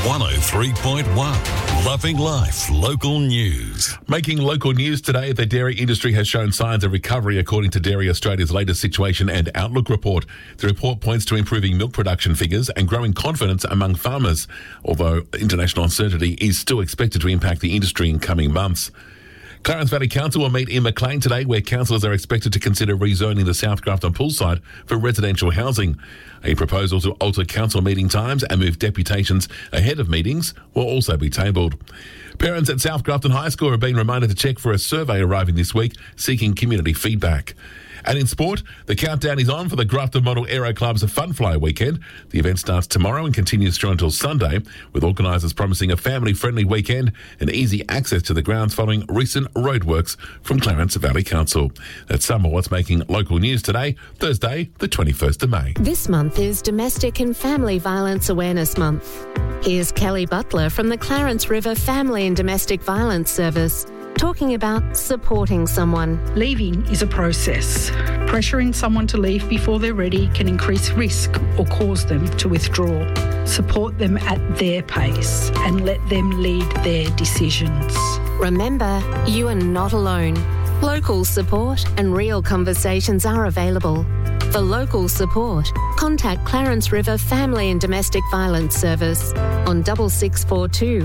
103.1 Loving Life Local News. Making local news today, the dairy industry has shown signs of recovery according to Dairy Australia's latest Situation and Outlook report. The report points to improving milk production figures and growing confidence among farmers, although international uncertainty is still expected to impact the industry in coming months. Clarence Valley Council will meet in Maclean today, where councillors are expected to consider rezoning the South Grafton poolside for residential housing. A proposal to alter council meeting times and move deputations ahead of meetings will also be tabled. Parents at South Grafton High School have been reminded to check for a survey arriving this week seeking community feedback. And in sport, the countdown is on for the Grafton Model Aero Club's Fun Fly weekend. The event starts tomorrow and continues through until Sunday, with organisers promising a family-friendly weekend and easy access to the grounds following recent roadworks from Clarence Valley Council. That's some of what's making local news today, Thursday, the 21st of May. This month is Domestic and Family Violence Awareness Month. Here's Kelly Butler from the Clarence River Family and Domestic Violence Service, talking about supporting someone. Leaving is a process. Pressuring someone to leave before they're ready can increase risk or cause them to withdraw. Support them at their pace and let them lead their decisions. Remember, you are not alone. Local support and real conversations are available. For local support, contact Clarence River Family and Domestic Violence Service on 6642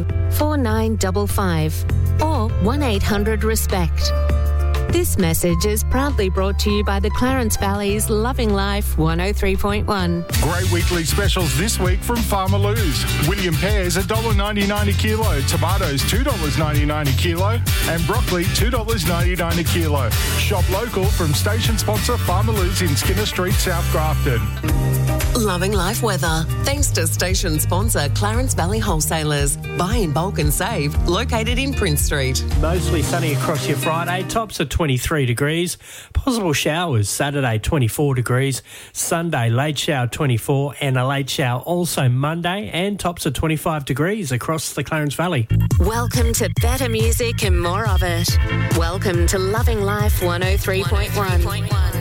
4955 or 1-800-RESPECT. This message is proudly brought to you by the Clarence Valley's Loving Life 103.1. Great weekly specials this week from Farmer Lou's. William pears $1.99 a kilo, tomatoes $2.99 a kilo, and broccoli $2.99 a kilo. Shop local from station sponsor Farmer Lou's in Skinner Street, South Grafton. Loving Life weather. Thanks to station sponsor Clarence Valley Wholesalers. Buy in bulk and save. Located in Prince Street. Mostly sunny across your Friday. Tops at 23 degrees. Possible showers Saturday 24 degrees. Sunday late shower 24 and a late shower also Monday, and tops at 25 degrees across the Clarence Valley. Welcome to better music and more of it. Welcome to Loving Life 103.1.